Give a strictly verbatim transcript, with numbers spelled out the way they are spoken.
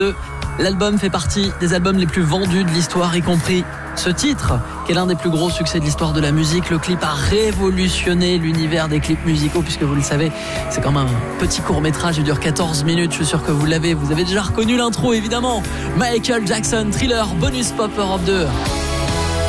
L'album fait partie des albums les plus vendus de l'histoire, y compris ce titre, qui est l'un des plus gros succès de l'histoire de la musique. Le clip a révolutionné l'univers des clips musicaux, puisque vous le savez, c'est quand même un petit court-métrage, il dure quatorze minutes, je suis sûr que vous l'avez, vous avez déjà reconnu l'intro évidemment. Michael Jackson, Thriller, bonus pop Europe deux.